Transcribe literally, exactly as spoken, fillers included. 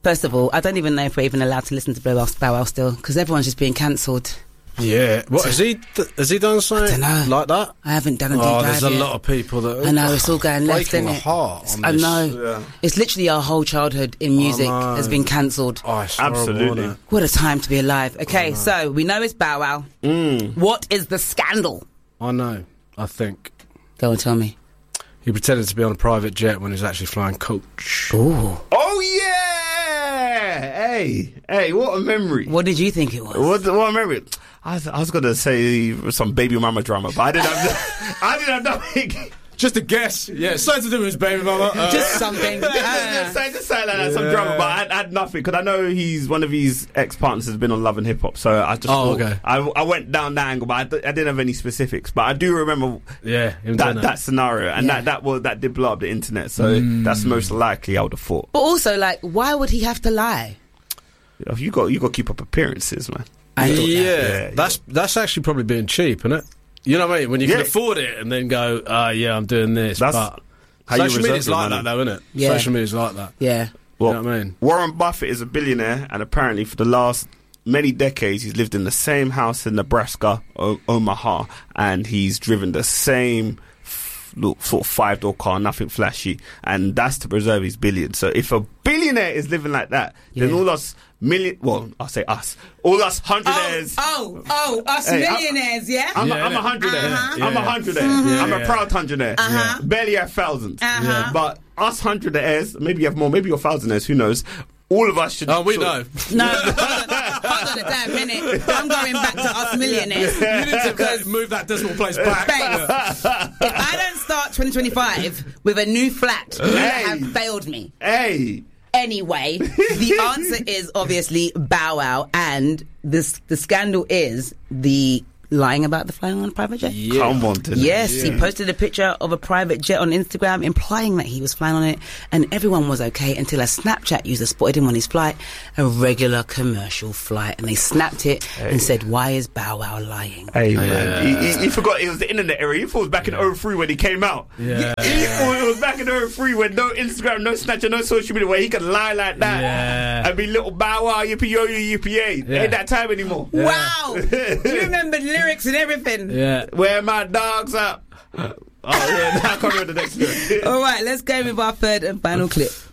First of all, I don't even know if we're even allowed to listen to Bow Wow, Bow Wow still, because everyone's just being cancelled. Yeah. What, has he Has he done something like that? I haven't done a deep Oh, dive there's a yet. lot of people that... I know, it's all going left, isn't breaking it? my heart on I this. know. Yeah. It's literally our whole childhood in music know. has been cancelled. Oh, it's horrible, Absolutely. isn't it? What a time to be alive. Okay, so we know it's Bow Wow. Mm. What is the scandal? I know, I think. Go and tell me. He pretended to be on a private jet when he was actually flying coach. Ooh. Oh, yeah! Hey, hey, what a memory. What did you think it was? What, what a memory. I was, I was going to say some baby mama drama, but I didn't have, I didn't have nothing. Just a guess. Yeah, it's something to do with his baby mama. Uh, Just something. just, just, just, just say like that, some Yeah. drama, but I, I had nothing because I know he's one of his ex-partners has been on Love and Hip Hop, so I just Oh, thought, okay. I, I went down that angle, but I, d- I didn't have any specifics. But I do remember yeah, him that, doing that that. scenario, and Yeah. that that was that did blow up the internet. So that's most likely I would have thought. But also, like, why would he have to lie? You got you got to keep up appearances, man. I Yeah, thought that. Yeah, that's that's actually probably being cheap, isn't it? You know what I mean? When you can Yeah. afford it and then go, oh, yeah, I'm doing this. That's but how you social reserve media's your like money. that, though, isn't it? Yeah. Social media's like that. Yeah. Well, You know what I mean? Warren Buffett is a billionaire, and apparently for the last many decades he's lived in the same house in Nebraska, o- Omaha, and he's driven the same f- look, sort of five-door car, nothing flashy, and that's to preserve his billion. So if a billionaire is living like that, then Yeah. all us million, well, I'll say us, all us hundredaires. Oh, oh, oh, us Hey, I- millionaires, yeah? I'm, Yeah, a, I'm a innit? hundredaire. Uh-huh. I'm a Yeah. hundredaire. Mhm. I'm a Yeah. proud hundredaire. Uh-huh. Barely have thousands. Uh-huh. But us hundredaires, maybe you have more, maybe you're thousandaires, who knows? All of us should... Oh, we should- know. No, hold on, hold on a damn minute. I'm going back to us millionaires. You need to go move that decimal place back. Babes, if I don't start twenty twenty-five with a new flat, you Hey. have failed me. Hey! Anyway, the answer is obviously Bow Wow, and this the scandal is the lying about the flying on a private jet. Yeah. Come on, to Yes, yeah. he posted a picture of a private jet on Instagram implying that he was flying on it, and everyone was okay until a Snapchat user spotted him on his flight, a regular commercial flight, and they snapped it and said, "Why is Bow Wow lying?" Hey, man. He, he, he forgot it was the internet era. He thought it was back in oh three when he came out. Yeah. He thought it was back in oh three when no Instagram, no Snapchat, no social media, where he could lie like that Yeah. and be little Bow Wow, yippee yo yo, yippee yay. Yeah. Ain't that time anymore. Wow, you remember lyrics and everything. Yeah. Where my dogs at? Oh, yeah, now I can't remember the next one. All right, let's go with our third and final clip.